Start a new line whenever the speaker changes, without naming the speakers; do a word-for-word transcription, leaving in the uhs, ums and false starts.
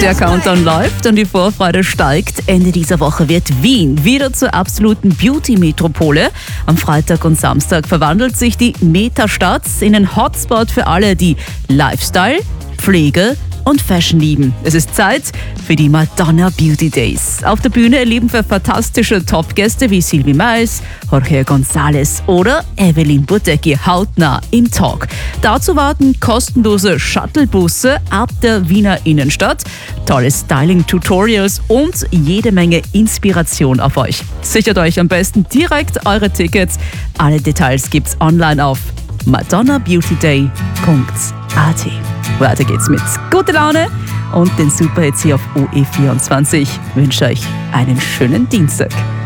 Der Countdown läuft und die Vorfreude steigt. Ende dieser Woche wird Wien wieder zur absoluten Beauty-Metropole. Am Freitag und Samstag verwandelt sich die Metastadt in einen Hotspot für alle, die Lifestyle, Pflege und Fashion lieben. Es ist Zeit für die Madonna Beauty Days. Auf der Bühne erleben wir fantastische Top-Gäste wie Sylvie Mais, Jorge González oder Evelyn Bodecki hautnah im Talk. Dazu warten kostenlose Shuttlebusse ab der Wiener Innenstadt, tolle Styling-Tutorials und jede Menge Inspiration auf euch. Sichert euch am besten direkt eure Tickets. Alle Details gibt's online auf madonna beauty day punkt a t. Weiter geht's mit guter Laune und den Superhits hier auf O E vierundzwanzig. Ich wünsche euch einen schönen Dienstag.